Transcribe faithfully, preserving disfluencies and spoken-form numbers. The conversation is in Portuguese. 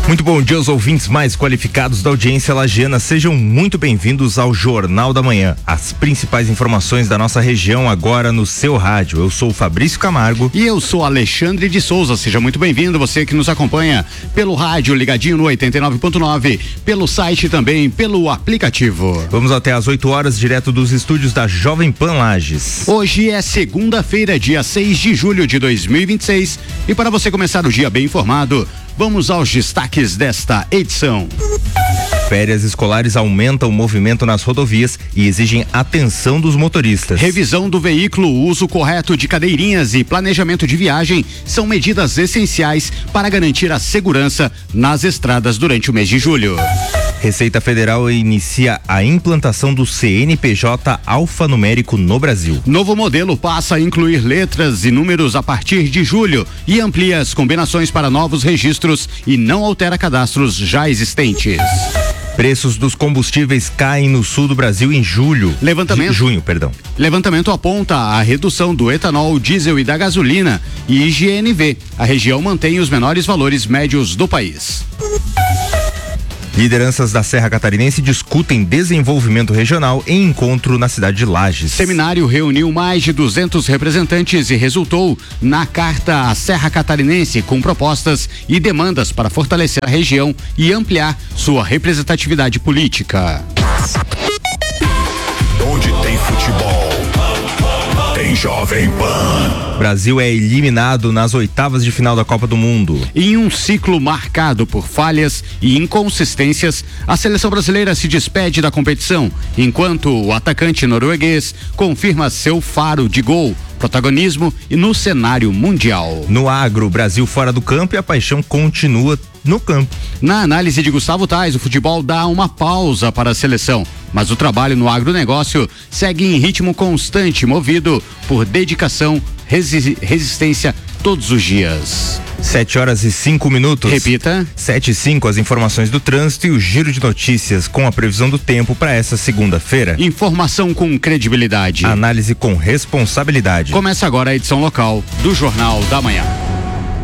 Muito bom dia aos ouvintes mais qualificados da audiência lagiana. Sejam muito bem-vindos ao Jornal da Manhã. As principais informações da nossa região agora no seu rádio. Eu sou o Fabrício Camargo. E eu sou Alexandre de Souza. Seja muito bem-vindo, você que nos acompanha pelo rádio ligadinho no oitenta e nove ponto nove, pelo site também, pelo aplicativo. Vamos até às oito horas, direto dos estúdios da Jovem Pan Lages. Hoje é segunda-feira, dia seis de julho de dois mil e vinte e seis. E para você começar o dia bem informado, vamos aos destaques desta edição. Férias escolares aumentam o movimento nas rodovias e exigem atenção dos motoristas. Revisão do veículo, uso correto de cadeirinhas e planejamento de viagem são medidas essenciais para garantir a segurança nas estradas durante o mês de julho. Receita Federal inicia a implantação do C N P J alfanumérico no Brasil. Novo modelo passa a incluir letras e números a partir de julho e amplia as combinações para novos registros e não altera cadastros já existentes. Preços dos combustíveis caem no sul do Brasil em julho. Levantamento. Junho, perdão. Levantamento aponta a redução do etanol, diesel e da gasolina e G N V. A região mantém os menores valores médios do país. Lideranças da Serra Catarinense discutem desenvolvimento regional em encontro na cidade de Lages. Seminário reuniu mais de duzentos representantes e resultou na carta à Serra Catarinense com propostas e demandas para fortalecer a região e ampliar sua representatividade política. Onde tem futebol, tem Jovem Pan. Brasil é eliminado nas oitavas de final da Copa do Mundo. Em um ciclo marcado por falhas e inconsistências, a seleção brasileira se despede da competição, enquanto o atacante norueguês confirma seu faro de gol, protagonismo e no cenário mundial. No agro, Brasil fora do campo e a paixão continua no campo. Na análise de Gustavo Tais, o futebol dá uma pausa para a seleção, mas o trabalho no agronegócio segue em ritmo constante, movido por dedicação, resi- resistência todos os dias. Sete horas e cinco minutos. Repita. Sete e cinco, as informações do trânsito e o giro de notícias com a previsão do tempo para essa segunda-feira. Informação com credibilidade. Análise com responsabilidade. Começa agora a edição local do Jornal da Manhã.